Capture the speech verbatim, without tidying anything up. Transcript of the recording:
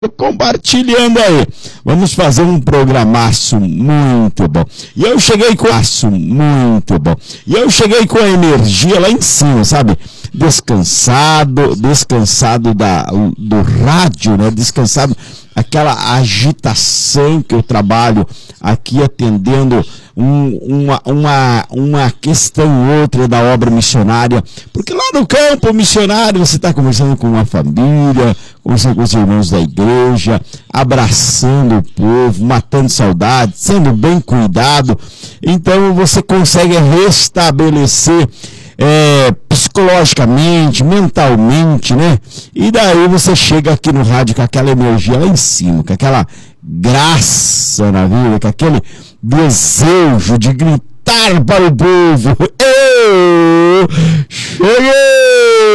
compartilhando aí. Vamos fazer um programaço muito bom. E eu cheguei com aço muito bom. E eu cheguei com a energia lá em cima, sabe? Descansado, descansado da, do rádio, né? Descansado aquela agitação que eu trabalho aqui atendendo um, uma, uma, uma questão outra da obra missionária, porque lá no campo missionário você está conversando com uma família, conversando com os irmãos da igreja, abraçando o povo, matando saudade, sendo bem cuidado, então você consegue restabelecer É, psicologicamente, mentalmente, né? E daí você chega aqui no rádio com aquela energia lá em cima, com aquela graça na vida, com aquele desejo de gritar para o povo: eu cheguei!